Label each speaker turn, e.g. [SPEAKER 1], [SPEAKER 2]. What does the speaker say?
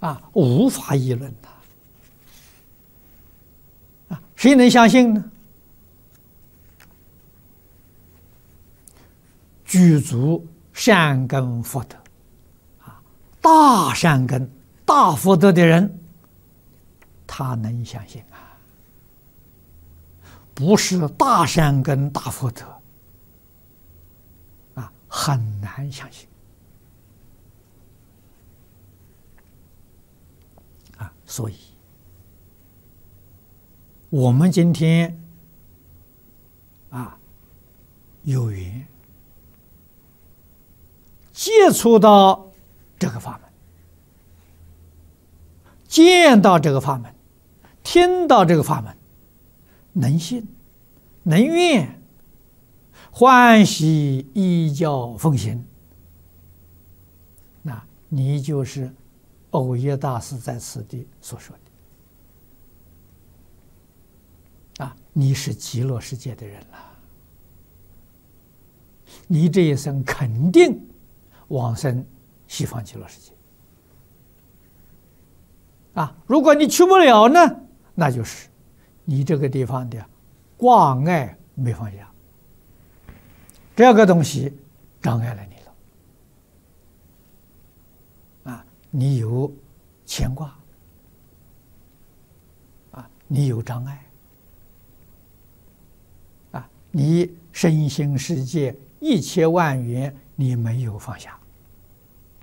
[SPEAKER 1] 无法议论的。谁能相信呢？具足善根福德，大善根、大福德的人，他能相信不是大善根、大福德，很难相信。所以，我们今天有缘接触到这个法门，见到这个法门，听到这个法门，能信，能愿，欢喜依教奉行，那你就是藕益大师在此地所说的你是极乐世界的人了，你这一生肯定往生西方极乐世界如果你去不了呢，那就是你这个地方的挂碍没放下，这个东西障碍了你了你有牵挂你有障碍你身心世界一切万缘你没有放下